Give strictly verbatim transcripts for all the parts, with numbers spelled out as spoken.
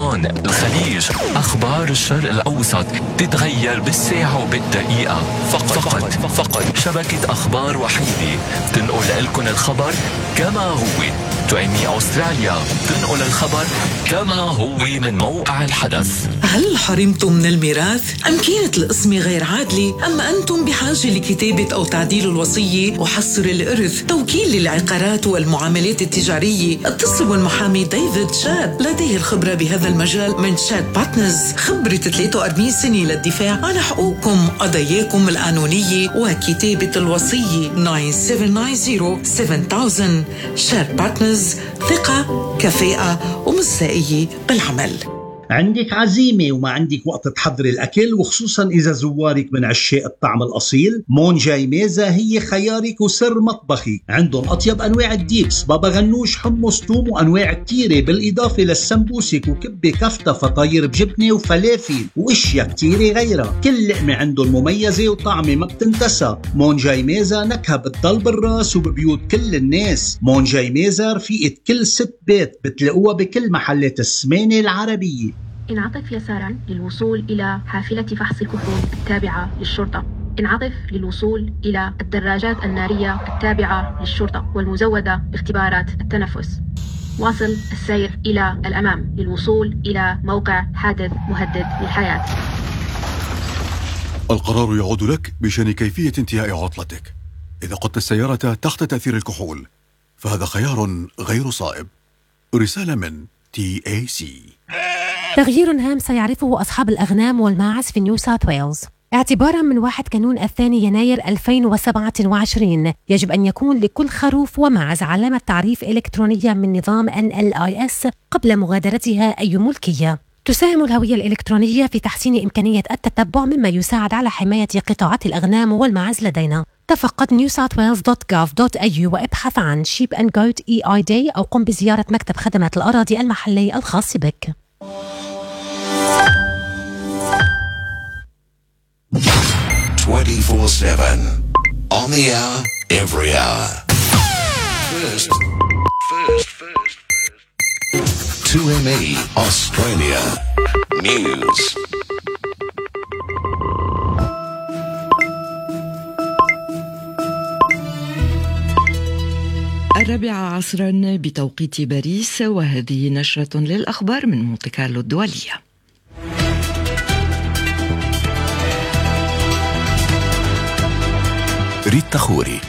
عمان، الخليج، أخبار الشرق الأوسط تتغير بالساعة وبالدقيقة. فقط فقط, فقط شبكة أخبار وحيدة تنقل لكم الخبر كما هو. تؤمي أستراليا تنقل الخبر كما هو من موقع الحدث. هل حرمتم من الميراث؟ أم كانت القسمة غير عادلة؟ أم أنتم بحاجة لكتابة أو تعديل الوصية وحصر الإرث؟ توكيل للعقارات والمعاملات التجارية؟ اتصلوا بالمحامي ديفيد شاد، لديه الخبرة بهذا المجال من شاد بارتنرز، خبرة ثلاثة وأربعين سنة للدفاع عن حقوقكم، قضاياكم القانونية وكتابة الوصية. تسعة سبعة تسعة صفر سبعة ألف. شاد بارتنرز، ثقة، كفاءة ومصداقية بالعمل. عندك عزيمة وما عندك وقت تحضر الأكل، وخصوصا إذا زوارك من عشاق الطعم الأصيل، مونجاي ميزة هي خيارك وسر مطبخي. عندهم أطيب أنواع الديبس، بابا غنوش، حمص، توم وأنواع كتيرة، بالإضافة للسمبوسك وكبة كفتة، فطاير بجبنة وفلافل وإشياء كتيرة غيرها. كل لقمة عندهم مميزة وطعمة ما بتنتسى. مونجاي ميزة نكهة بتضل بالراس وببيوت كل الناس. مونجاي ميزة رفيقة كل ست بيت، بتلاقوها بكل محلات السمانة العربية. انعطف يسارا للوصول إلى حافلة فحص الكحول التابعة للشرطة. انعطف للوصول إلى الدراجات النارية التابعة للشرطة والمزودة باختبارات التنفس. واصل السير إلى الأمام للوصول إلى موقع حادث مهدد للحياة. القرار يعود لك بشأن كيفية انتهاء عطلتك. إذا قدت السيارة تحت تأثير الكحول فهذا خيار غير صائب. رسالة من تي إيه سي. تغيير هام سيعرفه أصحاب الأغنام والماعز في نيو ساوث ويلز. اعتباراً من واحد كانون الثاني يناير ألفين وسبعة وعشرين يجب أن يكون لكل خروف وماعز علامة تعريف إلكترونية من نظام إن إل آي إس قبل مغادرتها أي ملكية. تساهم الهوية الإلكترونية في تحسين إمكانية التتبع، مما يساعد على حماية قطاعات الأغنام والماعز لدينا. تفقد نيو ساوث ويلز دوت جوف دوت إيه يو وابحث عن شيب أند جوت إي آي داي أو قم بزيارة مكتب خدمات الأراضي المحلي الخاص بك. twenty-four seven on the hour, every hour. First, first, first, first. two M E Australia News. الرابعة عصرا بتوقيت باريس، وهذه نشرة للأخبار من مونتي كارلو الدولية. ريت خوري.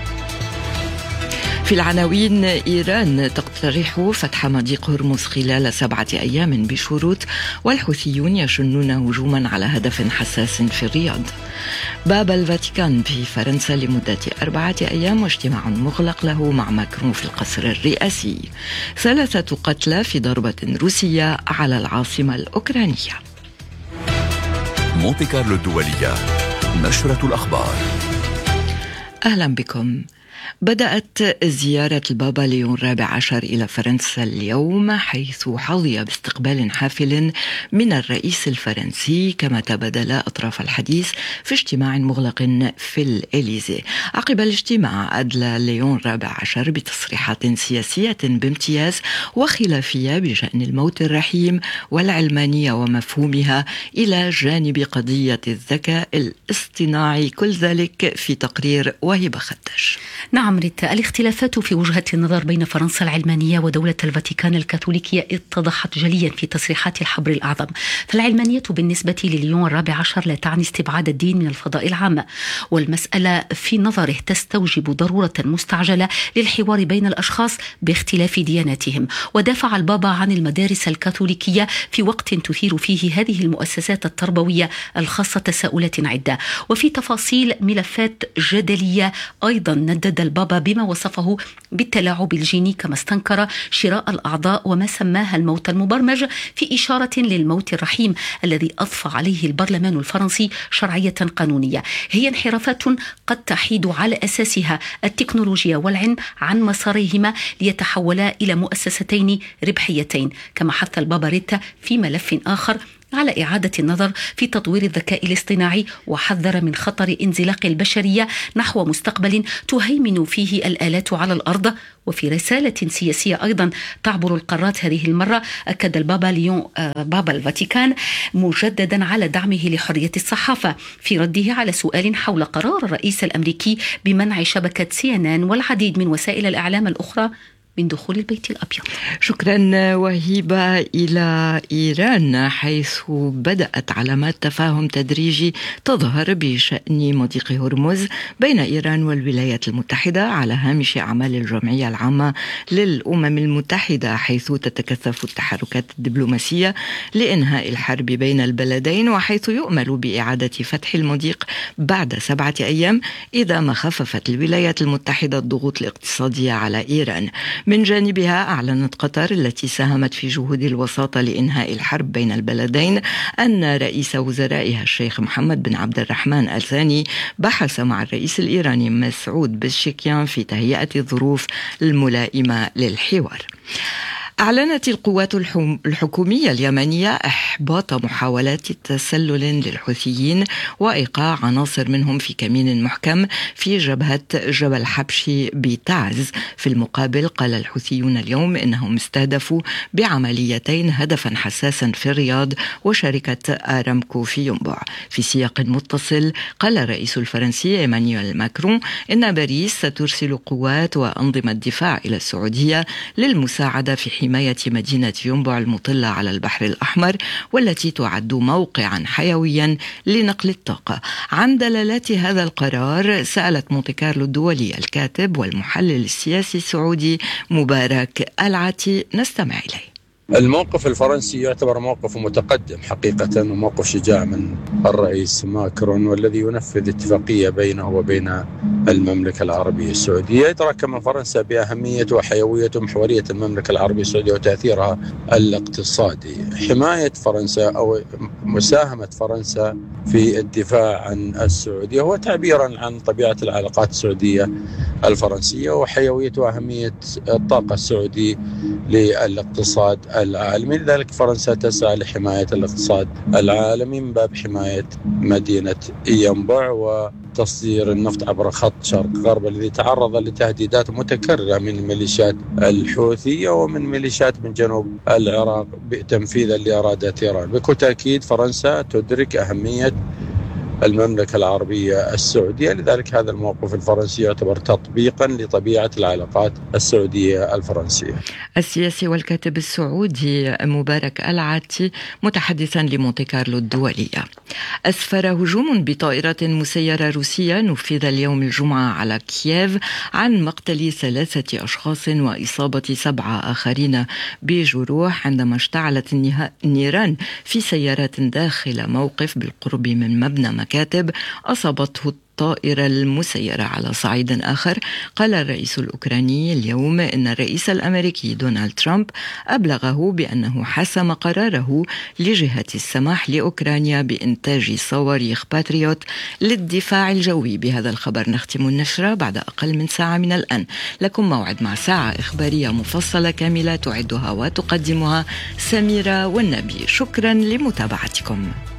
في العناوين: إيران تقترح فتح مضيق هرمز خلال سبعة أيام بشروط، والحوثيون يشنون هجوما على هدف حساس في الرياض. باب الفاتيكان في فرنسا لمدة أربعة أيام واجتماع مغلق له مع ماكرون في القصر الرئاسي. ثلاثة قتلى في ضربة روسية على العاصمة الأوكرانية. مونتي كارلو الدولية، نشرة الأخبار. أهلا بكم. بدأت زيارة البابا ليون الرابع عشر إلى فرنسا اليوم، حيث حظي باستقبال حافل من الرئيس الفرنسي، كما تبادل أطراف الحديث في اجتماع مغلق في الإليزي. عقب الاجتماع أدلى ليون الرابع عشر بتصريحات سياسية بامتياز وخلافية بشأن الموت الرحيم والعلمانية ومفهومها، إلى جانب قضية الذكاء الاصطناعي، كل ذلك في تقرير وهبة خدش. نعم ريتا، الاختلافات في وجهة النظر بين فرنسا العلمانية ودولة الفاتيكان الكاثوليكية اتضحت جليا في تصريحات الحبر الأعظم. فالعلمانية بالنسبة لليون الرابع عشر لا تعني استبعاد الدين من الفضاء العام، والمسألة في نظره تستوجب ضرورة مستعجلة للحوار بين الأشخاص باختلاف دياناتهم. ودافع البابا عن المدارس الكاثوليكية في وقت تثير فيه هذه المؤسسات التربوية الخاصة تساؤلات عدة وفي تفاصيل ملفات جدلية. أيضا ندد البابا بما وصفه بالتلاعب الجيني، كما استنكر شراء الأعضاء وما سماها الموت المبرمج، في إشارة للموت الرحيم الذي أضفى عليه البرلمان الفرنسي شرعية قانونية. هي انحرافات قد تحيد على أساسها التكنولوجيا والعلم عن مسارهما ليتحولا إلى مؤسستين ربحيتين. كما حث البابا ريتا في ملف آخر على إعادة النظر في تطوير الذكاء الاصطناعي، وحذر من خطر انزلاق البشرية نحو مستقبل تهيمن فيه الآلات على الأرض. وفي رسالة سياسية أيضا تعبر القارات هذه المرة، أكد البابا ليون بابا الفاتيكان مجددا على دعمه لحرية الصحافة في رده على سؤال حول قرار الرئيس الأمريكي بمنع شبكة سي إن إن والعديد من وسائل الإعلام الأخرى من دخول البيت الأبيض. شكرا وهيبة. إلى إيران، حيث بدأت علامات تفاهم تدريجي تظهر بشأن مضيق هرمز بين إيران والولايات المتحدة على هامش أعمال الجمعية العامة للأمم المتحدة، حيث تتكثف التحركات الدبلوماسية لإنهاء الحرب بين البلدين، وحيث يؤمل بإعادة فتح المضيق بعد سبعة أيام إذا ما خففت الولايات المتحدة الضغوط الاقتصادية على إيران. من جانبها أعلنت قطر التي ساهمت في جهود الوساطة لإنهاء الحرب بين البلدين أن رئيس وزرائها الشيخ محمد بن عبد الرحمن آل ثاني بحث مع الرئيس الإيراني مسعود بزشكيان في تهيئة الظروف الملائمة للحوار. أعلنت القوات الحكومية اليمنية إحباط محاولات تسلل للحوثيين وإيقاع عناصر منهم في كمين محكم في جبهة جبل حبشي بتعز. في المقابل قال الحوثيون اليوم إنهم استهدفوا بعمليتين هدفا حساسا في الرياض وشركة آرامكو في ينبع. في سياق متصل قال الرئيس الفرنسي إيمانويل ماكرون إن باريس سترسل قوات وأنظمة دفاع إلى السعودية للمساعدة في حماية مدينة ينبع المطلة على البحر الأحمر، والتي تعد موقعا حيويا لنقل الطاقة. عن دلالات هذا القرار سألت مونتي كارلو الدولي الكاتب والمحلل السياسي السعودي مبارك العتي، نستمع إليه. الموقف الفرنسي يعتبر موقف متقدم حقيقة، وموقف شجاع من الرئيس ماكرون، والذي ينفذ اتفاقية بينه وبين المملكة العربية السعودية. يدرك من فرنسا بأهمية وحيوية ومحورية المملكة العربية السعودية وتأثيرها الاقتصادي. حماية فرنسا أو مساهمة فرنسا في الدفاع عن السعودية هو تعبيرا عن طبيعة العلاقات السعودية الفرنسية وحيوية وأهمية الطاقة السعودي للاقتصاد العالمي. لذلك فرنسا تسعى لحماية الاقتصاد العالمي من باب حماية مدينة ينبع وتصدير النفط عبر خط شرق غرب الذي تعرض لتهديدات متكررة من الميليشيات الحوثية ومن ميليشيات من جنوب العراق تنفيذا لإرادات إيران. بكل تأكيد فرنسا تدرك أهمية المملكة العربية السعودية، لذلك هذا الموقف الفرنسي يعتبر تطبيقا لطبيعة العلاقات السعودية الفرنسية. السياسي والكاتب السعودي مبارك العتي متحدثا لمونتي كارلو الدولية. أسفر هجوم بطائرة مسيرة روسية نفذ اليوم الجمعة على كييف عن مقتل ثلاثة أشخاص وإصابة سبعة آخرين بجروح عندما اشتعلت النيران في سيارات داخل موقف بالقرب من مبنى مكاتب أصابته الطائرة المسيرة. على صعيد آخر قال الرئيس الأوكراني اليوم إن الرئيس الأمريكي دونالد ترامب أبلغه بأنه حسم قراره لجهة السماح لأوكرانيا بإنتاج صواريخ باتريوت للدفاع الجوي. بهذا الخبر نختم النشرة بعد أقل من ساعة من الآن. لكم موعد مع ساعة إخبارية مفصلة كاملة تعدها وتقدمها سميرة والنبي. شكرا لمتابعتكم.